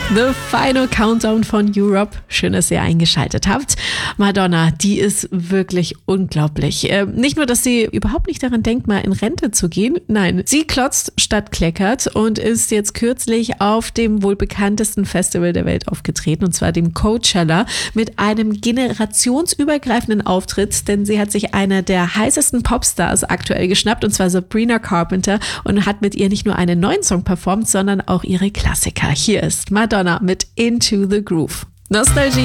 The Final Countdown von Europe. Schön, dass ihr eingeschaltet habt. Madonna, die ist wirklich unglaublich. Nicht nur, dass sie überhaupt nicht daran denkt, mal in Rente zu gehen. Nein, sie klotzt statt kleckert und ist jetzt kürzlich auf dem wohl bekanntesten Festival der Welt aufgetreten, und zwar dem Coachella, mit einem generationsübergreifenden Auftritt, denn sie hat sich einer der heißesten Popstars aktuell geschnappt, und zwar Sabrina Carpenter, und hat mit ihr nicht nur einen neuen Song performt, sondern auch ihre Klassiker. Hier ist Madonna mit Into the Groove. Nostalgie.